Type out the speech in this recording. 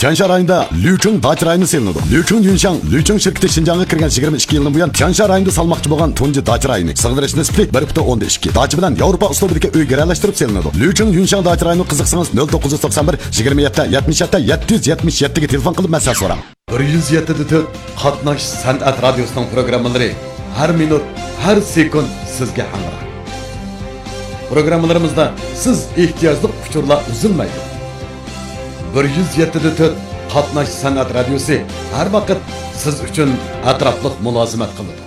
Tiansha rayonida Liuchun dacha rayoni selinadi. Liuchun Yunshang, Liuchun shirkati Xinjiangga kirgan 22 yildan buyon Tiansha rayonida salmoqchi bo'lgan tunji dacha rayoni. Sig'dirish nisbati 1.2. Dacha bilan Yevropa uslubidagi uy garalashtirib selinadi. Liuchun Yunshang dacha rayoni qiziqsangiz 0991 27 77 777 ga telefon qilib maslahat so'rang. 107.4 Qatnash san'at radiosining programmalari har minut, har sekund sizga hamroh. Programmalarimizda siz ehtiyojli uchurlar uzilmaydi. 107.4 Qatnash san'at radiosi har vaqt siz uchun atrofliq mulozimat qiladi.